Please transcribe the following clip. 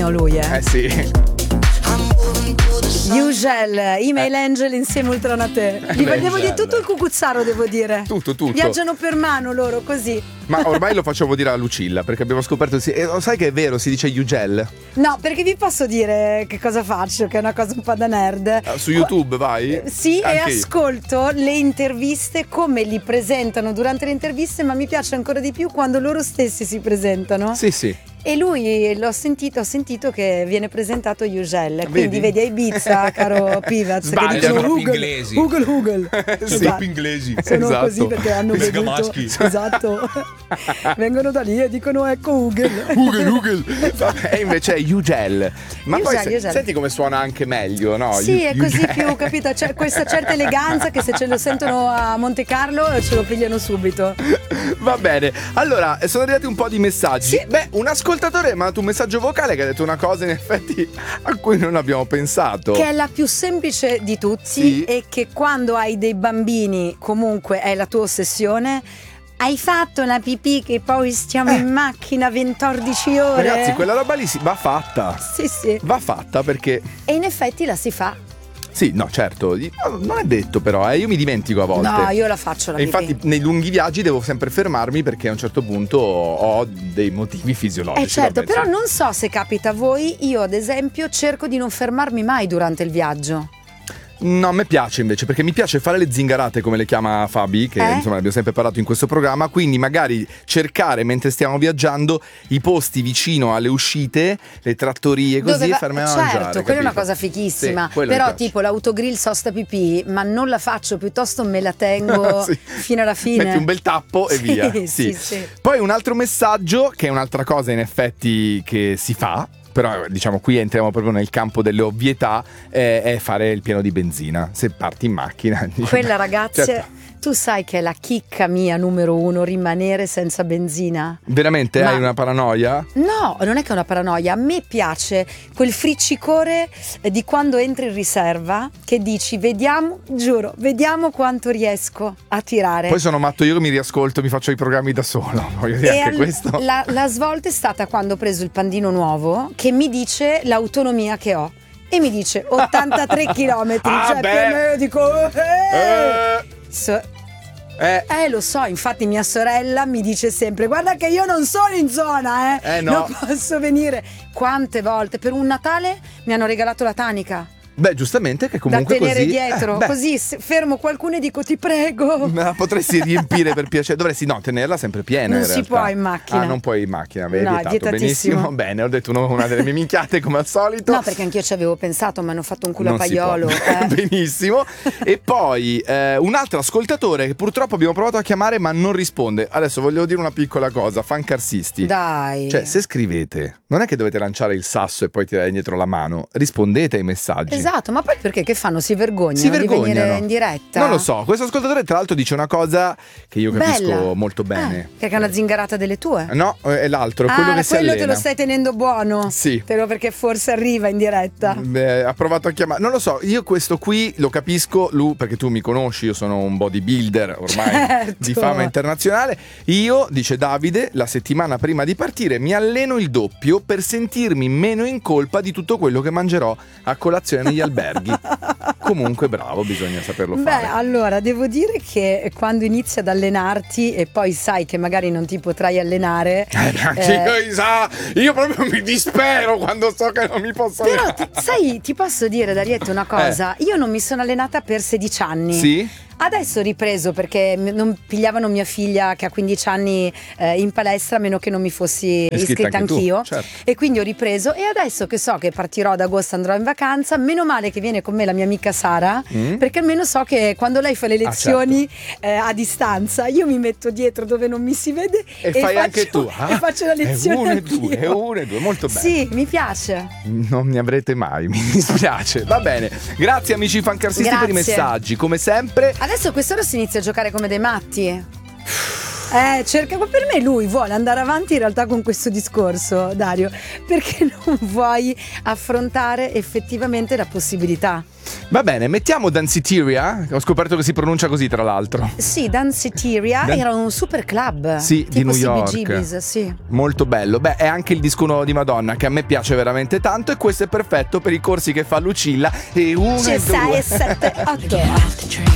mio lui, Sì. Ugel, Email Angel insieme Ultranate. Gli vogliamo dire tutto il cucuzzaro, devo dire. Tutto. Viaggiano per mano loro, così. Ma ormai lo facevo dire a Lucilla, perché abbiamo scoperto sai che è vero, si dice Ugel? No, perché vi posso dire che cosa faccio, che è una cosa un po' da nerd. Su YouTube vai? Sì, anche e ascolto le interviste, come li presentano durante le interviste, ma mi piace ancora di più quando loro stessi si presentano. Sì. E lui ho sentito che viene presentato Ugel. Quindi vedi a Ibiza, caro Pivaz, che dicono troppi inglesi. Google. Sì, Troppi inglesi. Sono esatto. così perché hanno bevuto. Bergamaschi. Esatto. Vengono da lì e dicono ecco Google. E invece è Ugel. Ma poi Ugel. senti come suona anche meglio, no? Sì, è così più, capito? C'è questa certa eleganza che se ce lo sentono a Monte Carlo ce lo pigliano subito. Va bene. Allora, sono arrivati un po' di messaggi. Sì. Beh, un ascoltatore ha mandato un messaggio vocale che ha detto una cosa in effetti a cui non abbiamo pensato. Che è la più semplice di tutti, Sì. e che quando hai dei bambini comunque è la tua ossessione. Hai fatto la pipì che poi stiamo in macchina 14 ore? Ragazzi, quella roba lì va fatta. Sì. Va fatta perché... E in effetti la si fa. Sì, no, certo. Non è detto però, io mi dimentico a volte. No, io la faccio la E pipì. infatti nei lunghi viaggi devo sempre fermarmi perché a un certo punto ho dei motivi fisiologici. Certo, vabbè, però sì. non so se capita a voi, io ad esempio cerco di non fermarmi mai durante il viaggio. No, a me piace invece, perché mi piace fare le zingarate, come le chiama Fabi, che insomma abbiamo sempre parlato in questo programma, quindi magari cercare mentre stiamo viaggiando i posti vicino alle uscite, le trattorie, così, e farmi mangiare. Certo, quella è una capito? cosa fighissima. Sì, quello mi però piace. tipo l'autogrill sosta pipì, ma non la faccio, piuttosto me la tengo Sì. fino alla fine. Metti un bel tappo e Sì, via. sì. Poi un altro messaggio, che è un'altra cosa in effetti che si fa, però diciamo qui entriamo proprio nel campo delle ovvietà, è fare il pieno di benzina se parti in macchina. Quella, ragazze, Certo. tu sai che è la chicca mia numero 1 rimanere senza benzina? Veramente Ma- hai una paranoia? No, non è che è una paranoia, a me piace quel friccicore di quando entri in riserva che dici vediamo quanto riesco a tirare. Poi sono matto io che mi riascolto, mi faccio i programmi da solo. Voglio dire anche questo. La svolta è stata quando ho preso il pandino nuovo che mi dice l'autonomia che ho. E mi dice 83 km, cioè più o meno dico lo so, infatti mia sorella mi dice sempre guarda che io non sono in zona, no. non posso venire. Quante volte per un Natale mi hanno regalato la tanica Beh, giustamente, che comunque da tenere così, dietro, così fermo qualcuno e dico ti prego. me la potresti riempire per piacere. Dovresti tenerla sempre piena. Non in si realtà. può in macchina. Ah, non puoi in macchina, vedi? No, è vietatissimo. Benissimo. Bene, ho detto una delle mie minchiate come al solito. No, perché anch'io ci avevo pensato, ma hanno fatto un culo Non a si può. paiolo. Benissimo. E poi un altro ascoltatore che purtroppo abbiamo provato a chiamare ma non risponde. Adesso voglio dire una piccola cosa, fancarsisti. Dai. Cioè, se scrivete, non è che dovete lanciare il sasso e poi tirare indietro la mano. Rispondete ai messaggi. Esatto, ma poi perché che fanno? Si vergognano, Si di venire vergognano in diretta? Non lo so, questo ascoltatore tra l'altro dice una cosa che io capisco Bella. molto bene. Perché è una zingarata delle tue? No, è l'altro, è quello che si quello allena. te lo stai tenendo buono? Sì. Però perché forse arriva in diretta. Beh, ha provato a chiamare. Non lo so, io questo qui lo capisco, Lu, perché tu mi conosci, io sono un bodybuilder ormai Certo. di fama internazionale. Io, dice Davide, la settimana prima di partire mi alleno il doppio per sentirmi meno in colpa di tutto quello che mangerò a colazione negli alberghi. Comunque bravo, bisogna saperlo fare. Beh, allora devo dire che quando inizi ad allenarti e poi sai che magari non ti potrai allenare, io proprio mi dispero quando so che non mi posso però allenare. sai, ti posso dire, Darietto, una cosa. Io non mi sono allenata per 16 anni. Sì? Adesso ho ripreso perché non pigliavano mia figlia che ha 15 anni in palestra a meno che non mi fossi iscritta anche tu, anch'io, certo. E quindi ho ripreso, e adesso che so che partirò ad agosto, andrò in vacanza, meno male che viene con me la mia amica Sara, perché almeno so che quando lei fa le lezioni a distanza io mi metto dietro dove non mi si vede E fai faccio, anche tu. e faccio la lezione È uno e due, molto bene. Sì, mi piace. Non ne avrete mai, mi dispiace. Va bene, grazie amici fancarsisti per i Grazie. messaggi, come sempre. Adesso a quest'ora si inizia a giocare come dei matti. Cerca, ma per me lui vuole andare avanti in realtà con questo discorso, Dario, perché non vuoi affrontare effettivamente la possibilità. Va bene, mettiamo Danceteria. Ho scoperto che si pronuncia così, tra l'altro. Sì, Danceteria era un super club. Sì, tipo di New York. CBGB's, sì. Molto bello. Beh, è anche il disco nuovo di Madonna, che a me piace veramente tanto, e questo è perfetto per i corsi che fa Lucilla. E 1 e 2 6 e 7 8